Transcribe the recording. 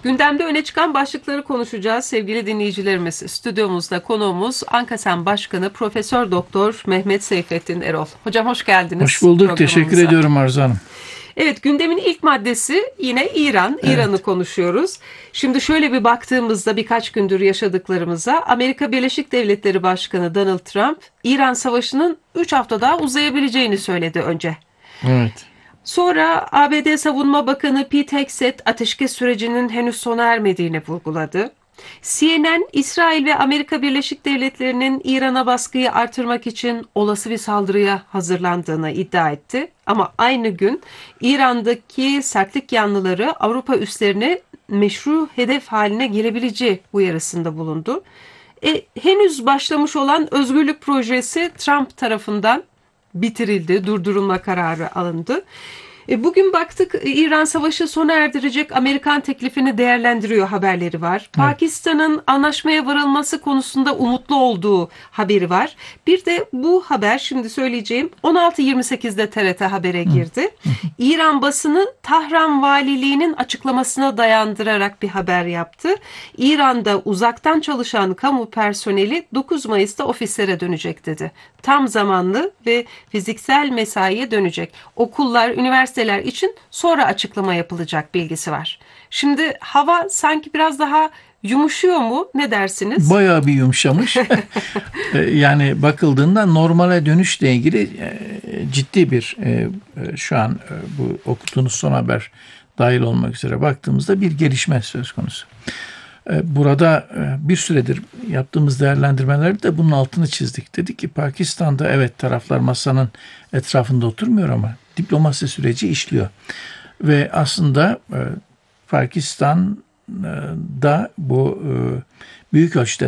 Gündemde öne çıkan başlıkları konuşacağız sevgili dinleyicilerimiz. Stüdyomuzda konuğumuz Ankasen Başkanı Profesör Doktor Mehmet Seyfettin Erol. Hocam hoş Hoş geldiniz bulduk. Teşekkür programımıza. ediyorum Arzu Hanım. Evet, gündemin ilk maddesi yine İran. İran'ı Evet. konuşuyoruz. Şimdi şöyle bir baktığımızda birkaç gündür yaşadıklarımıza Amerika Birleşik Devletleri Başkanı Donald Trump, İran Savaşı'nın 3 hafta daha uzayabileceğini söyledi önce. Evet. Sonra ABD Savunma Bakanı Pete Hegseth ateşkes sürecinin henüz sona ermediğini vurguladı. CNN, İsrail ve Amerika Birleşik Devletleri'nin İran'a baskıyı artırmak için olası bir saldırıya hazırlandığını iddia etti. Ama aynı gün İran'daki sertlik yanlıları Avrupa üslerine meşru hedef haline gelebileceği uyarısında bulundu. Henüz başlamış olan özgürlük projesi Trump tarafından bitirildi, durdurulma kararı alındı. Bugün baktık İran Savaşı sona erdirecek Amerikan teklifini değerlendiriyor haberleri var. Evet. Pakistan'ın anlaşmaya varılması konusunda umutlu olduğu haberi var. Bir de bu haber şimdi söyleyeceğim 16.28'de TRT Haber'e girdi. İran basını Tahran Valiliği'nin açıklamasına dayandırarak bir haber yaptı. İran'da uzaktan çalışan kamu personeli 9 Mayıs'ta ofislere dönecek dedi. Tam zamanlı ve fiziksel mesaiye dönecek. Okullar, üniversiteler için sonra açıklama yapılacak bilgisi var. Şimdi hava sanki biraz daha yumuşuyor mu? Ne dersiniz? Bayağı bir yumuşamış. Yani bakıldığında normale dönüşle ilgili ciddi bir şu an bu okuduğunuz son haber dahil olmak üzere baktığımızda bir gelişme söz konusu. Burada bir süredir yaptığımız değerlendirmelerde de bunun altını çizdik. Dedik ki Pakistan'da evet taraflar masanın etrafında oturmuyor ama diplomasi süreci işliyor. Ve aslında Pakistan'da bu büyük ölçüde